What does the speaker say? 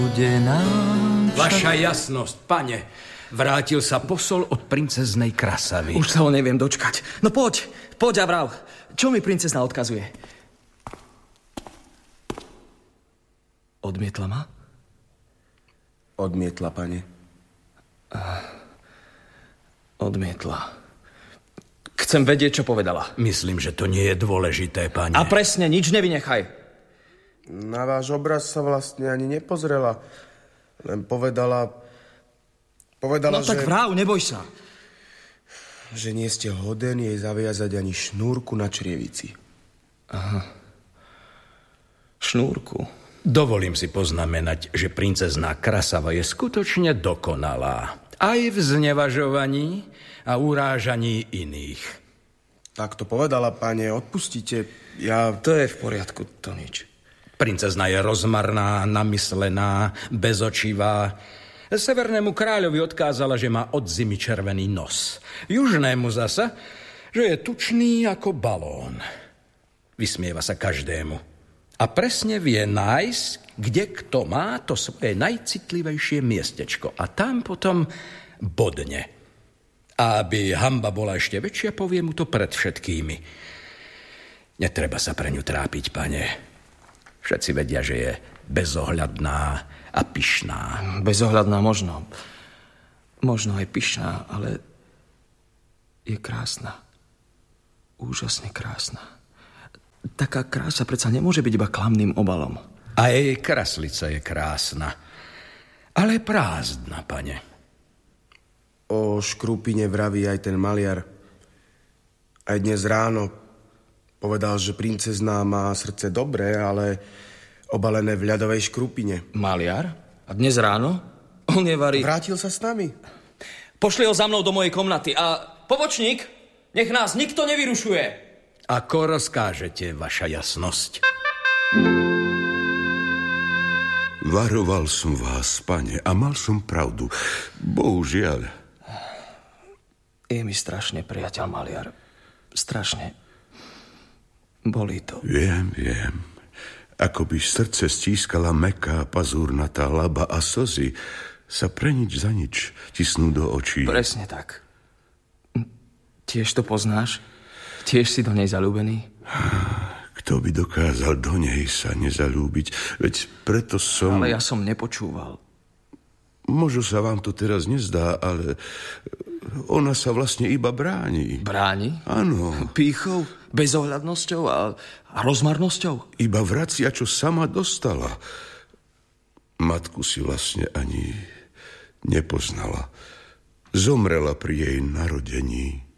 Vaša jasnosť, pane, vrátil sa posol od princeznej Krasavy. Už sa ho neviem dočkať. No poď a vrav. Čo mi princezna odkazuje? Odmietla ma? Odmietla, pane. Odmietla. Chcem vedieť, čo povedala. Myslím, že to nie je dôležité, pane. A presne, nič nevynechaj. Na váš obraz sa vlastne ani nepozrela. Len povedala, no tak vrav, neboj sa. Že nie ste hoden jej zaviazať ani šnúrku na črievici. Aha. Šnúrku. Dovolím si poznamenať, že princezná Krasava je skutočne dokonalá. Aj v znevažovaní a urážaní iných. Tak to povedala, pane, odpustite. To je v poriadku, to nič. Princezna je rozmarná, namyslená, bezočivá. Severnému kráľovi odkázala, že má od zimy červený nos. Južnému zasa, že je tučný ako balón. Vysmieva sa každému. A presne vie nájsť, kde kto má to svoje najcitlivejšie miestečko. A tam potom bodne. A aby hanba bola ešte väčšia, povie mu to pred všetkými. Netreba sa pre ňu trápiť, pane. Všetci vedia, že je bezohľadná a pyšná. Bezohľadná možno. Možno aj pyšná, ale je krásna. Úžasne krásna. Taká krása predsa nemôže byť iba klamným obalom. A jej kraslica je krásna, ale prázdna, pane. O škrupine vraví aj ten maliar. Aj dnes ráno povedal, že princezná má srdce dobré, ale obalené v ľadovej škrupine. Maliar? A dnes ráno? On je varí... Vrátil sa s nami. Pošli ho za mnou do mojej komnaty a pobočník, nech nás nikto nevyrušuje. Ako rozkážete, vaša jasnosť. Varoval som vás, pane, a mal som pravdu. Bohužiaľ. Je mi strašne, priateľ maliar. Strašne. Bolí to. Viem. Ako by srdce stískala mäkká pazúrnatá laba a slzy sa pre nič za nič tisnú do očí. Presne tak. Tiež to poznáš? Tiež si do nej zaľúbený? Kto by dokázal do nej sa nezalúbiť? Veď preto som... Ale ja som nepočúval. Možno sa vám to teraz nezdá, ale ona sa vlastne iba bráni. Bráni? Áno. Pýchou, bezohľadnosťou a rozmarnosťou? Iba vracia, čo sama dostala. Matku si vlastne ani nepoznala. Zomrela pri jej narodení.